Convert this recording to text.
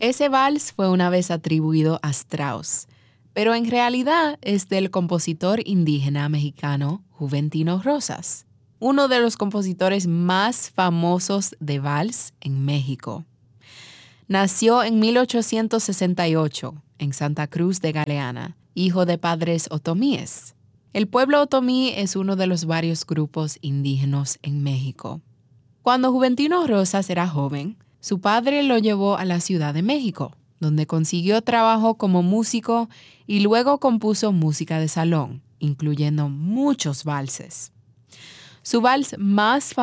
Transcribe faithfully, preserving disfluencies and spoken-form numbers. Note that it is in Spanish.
Ese vals fue una vez atribuido a Strauss, pero en realidad es del compositor indígena mexicano Juventino Rosas, uno de los compositores más famosos de vals en México. Nació en mil ochocientos sesenta y ocho en Santa Cruz de Galeana, hijo de padres otomíes. El pueblo otomí es uno de los varios grupos indígenas en México. Cuando Juventino Rosas era joven, su padre lo llevó a la Ciudad de México, donde consiguió trabajo como músico y luego compuso música de salón, incluyendo muchos valses. Su vals más famoso